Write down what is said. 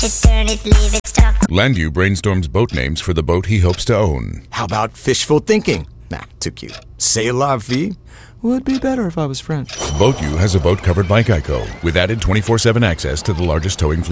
turn it, leave it, stop. Landu brainstorms boat names for the boat he hopes to own. How about fishful thinking? Nah, too cute. C'est la vie would be better if I was French. BoatU has a boat covered by Geico with added 24/7 access to the largest towing fleet